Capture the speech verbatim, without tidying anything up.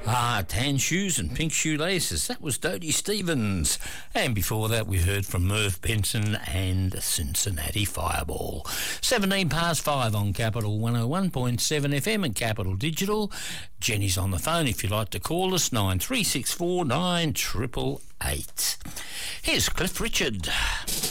Ah, tan shoes and pink shoelaces. That was Dodie Stevens. And before that, we heard from Merv Benson and Cincinnati Fireball. seventeen past five on Capital one oh one point seven F M and Capital Digital. Jenny's on the phone if you'd like to call us, nine three six four nine eight eight eight. Here's Cliff Richard.